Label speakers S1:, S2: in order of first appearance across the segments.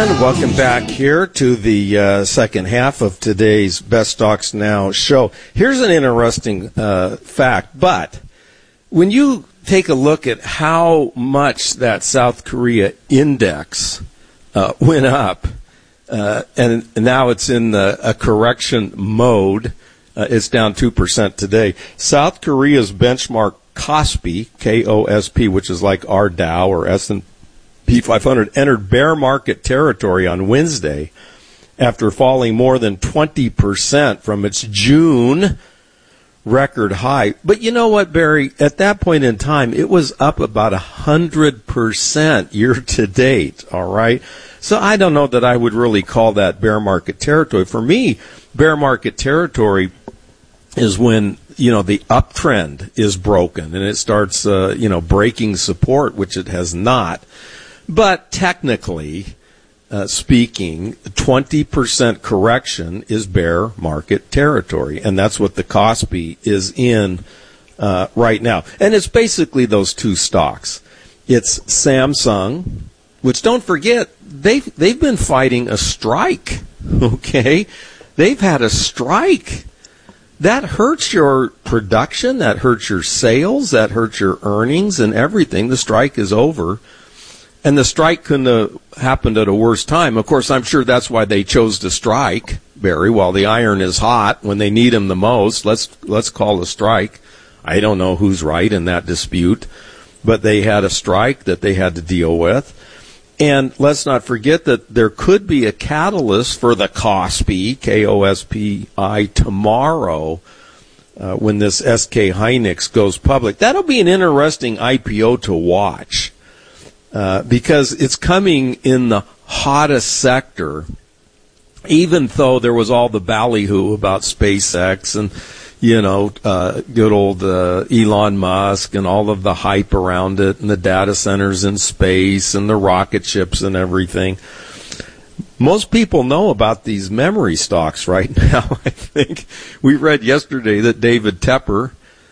S1: And welcome back here to the second half of today's Best Stocks Now show. Here's an interesting fact, but when you take a look at how much that South Korea index went up, and now it's in a correction mode, it's down 2% today. South Korea's benchmark KOSPI, K-O-S-P, which is like our Dow or S&P 500, entered bear market territory on Wednesday after falling more than 20% from its June record high. But you know what, Barry? At that point in time, it was up about 100% year to date, all right? So I don't know that I would really call that bear market territory. For me, bear market territory is when, the uptrend is broken and it starts, breaking support, which it has not. But technically speaking, 20% correction is bear market territory, and that's what the KOSPI is in right now. And it's basically those two stocks. It's Samsung, which, don't forget, they've been fighting a strike, okay? They've had a strike. That hurts your production, that hurts your sales, that hurts your earnings and everything. The strike is over. And the strike couldn't have happened at a worse time. Of course, I'm sure that's why they chose to strike, Barry, while the iron is hot, when they need him the most. Let's call a strike. I don't know who's right in that dispute, but they had a strike that they had to deal with. And let's not forget that there could be a catalyst for the KOSPI, K-O-S-P-I, tomorrow when this SK Hynix goes public. That'll be an interesting IPO to watch. Because it's coming in the hottest sector, even though there was all the ballyhoo about SpaceX and, good old Elon Musk and all of the hype around it and the data centers in space and the rocket ships and everything. Most people know about these memory stocks right now. I think we read yesterday that David Tepper,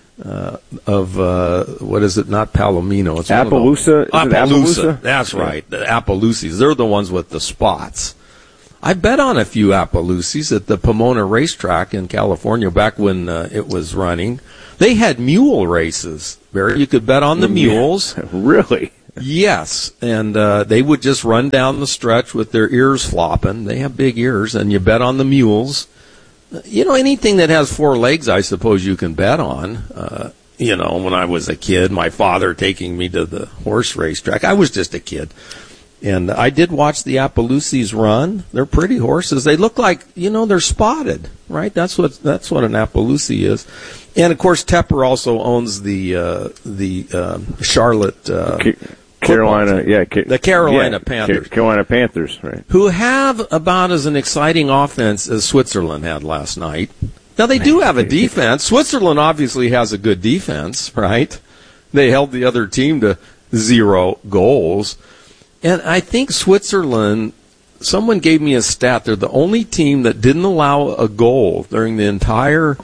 S1: what is it? Not Palomino. It's
S2: Appaloosa.
S1: Appaloosa. That's right. The Appaloosies. They're the ones with the spots. I bet on a few Appaloosies at the Pomona racetrack in California back when it was running. They had mule races. Barry, you could bet on the mules.
S2: Really?
S1: Yes. And they would just run down the stretch with their ears flopping. They have big ears, and you bet on the mules. Anything that has four legs, I suppose you can bet on. When I was a kid, my father taking me to the horse racetrack. I was just a kid. And I did watch the Appaloosies run. They're pretty horses. They look like, they're spotted, right? That's what an Appaloosie is. And, of course, Tepper also owns the Charlotte
S2: Carolina,
S1: the Carolina Panthers.
S2: Carolina Panthers, right.
S1: Who have about as an exciting offense as Switzerland had last night. Now, they do have a defense. Switzerland obviously has a good defense, right? They held the other team to 0 goals. And I think Switzerland, someone gave me a stat. They're the only team that didn't allow a goal during the entire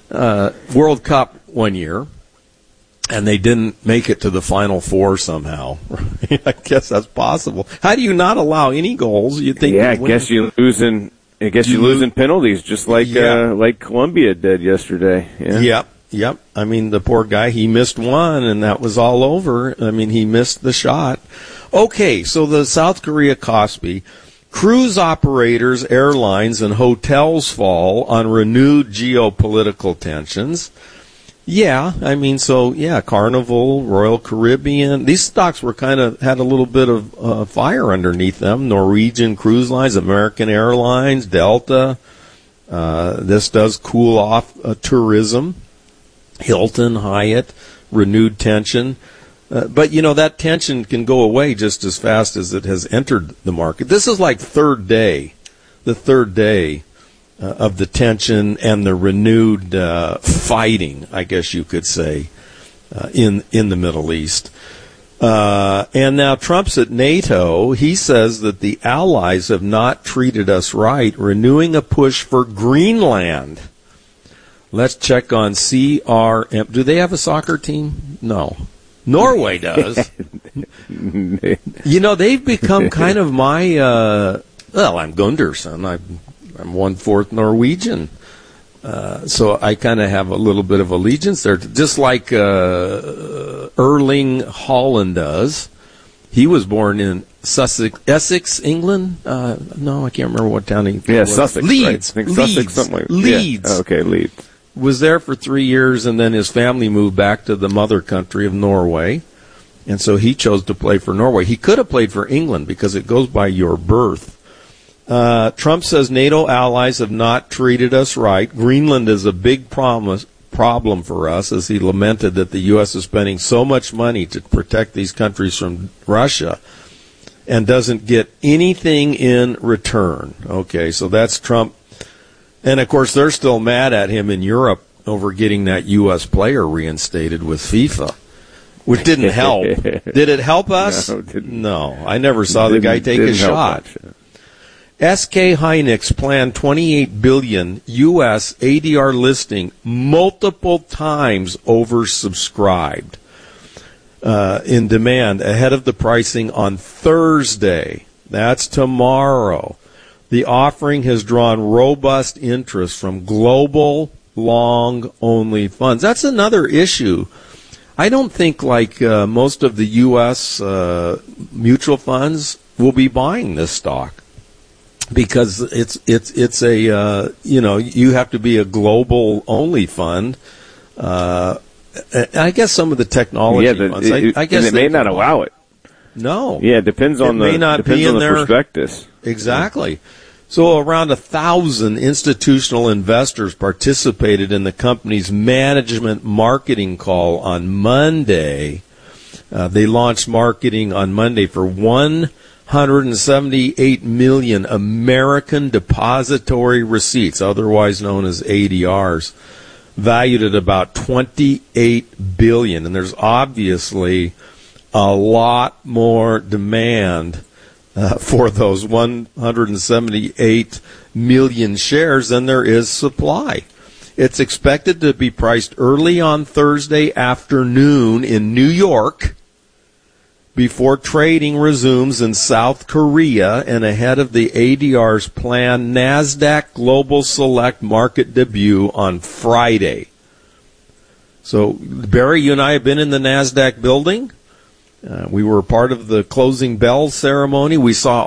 S1: World Cup one year. And they didn't make it to the Final Four somehow. I guess that's possible. How do you not allow any goals? You think?
S2: Yeah, I guess you lose in penalties, just like like Colombia did yesterday. Yeah.
S1: Yep. I mean, the poor guy, he missed one, and that was all over. I mean, he missed the shot. Okay, so the South Korea KOSPI, cruise operators, airlines, and hotels fall on renewed geopolitical tensions. Yeah, I mean, Carnival, Royal Caribbean, these stocks were had a little bit of fire underneath them. Norwegian Cruise Lines, American Airlines, Delta. This does cool off tourism. Hilton, Hyatt, renewed tension. But, that tension can go away just as fast as it has entered the market. This is like the third day of the tension and the renewed fighting, I guess you could say, in the Middle East. And now Trump's at NATO. He says that the allies have not treated us right, renewing a push for Greenland. Let's check on CRM. Do they have a soccer team? No. Norway does. You know, they've become kind of my, well, I'm Gunderson. I'm 1/4 Norwegian. So I kind of have a little bit of allegiance there, just like Erling Haaland does. He was born in Essex, England. No, I can't remember what town he was.
S2: Sussex.
S1: Leeds.
S2: Right? I think Sussex, something like
S1: Leeds.
S2: Yeah. Okay, Leeds.
S1: Was there for 3 years, and then his family moved back to the mother country of Norway. And so he chose to play for Norway. He could have played for England because it goes by your birth. Trump says NATO allies have not treated us right. Greenland is a big problem for us, as he lamented that the U.S. is spending so much money to protect these countries from Russia and doesn't get anything in return. Okay, so that's Trump. And, of course, they're still mad at him in Europe over getting that U.S. player reinstated with FIFA, which didn't help. Did it help us? No, I never saw the guy take a shot. SK Hynix planned $28 billion U.S. ADR listing multiple times oversubscribed in demand ahead of the pricing on Thursday. That's tomorrow. The offering has drawn robust interest from global long-only funds. That's another issue. I don't think like most of the U.S. Mutual funds will be buying this stock. Because it's a you have to be a global only fund. I guess some of the technology funds. I guess
S2: it may not allow it.
S1: No.
S2: Yeah, it depends on the prospectus.
S1: Exactly. So around 1,000 institutional investors participated in the company's management marketing call on Monday. They launched marketing on Monday for 178 million American depository receipts, otherwise known as ADRs, valued at about $28 billion. And there's obviously a lot more demand for those 178 million shares than there is supply. It's expected to be priced early on Thursday afternoon in New York, before trading resumes in South Korea and ahead of the ADR's planned NASDAQ Global Select market debut on Friday. So, Barry, you and I have been in the NASDAQ building. We were part of the closing bell ceremony. We saw